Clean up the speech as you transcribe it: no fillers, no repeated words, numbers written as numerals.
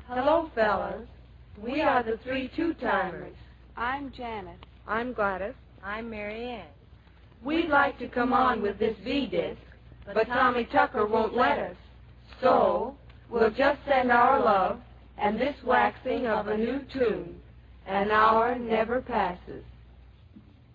Hello, fellas. We are the 3 two-timers. I'm Janet. I'm Gladys. I'm Mary Ann. We'd like to come on with this V-disc, but Tommy Tucker won't let us. So, we'll just send our love and this waxing of a new tune. An hour never passes.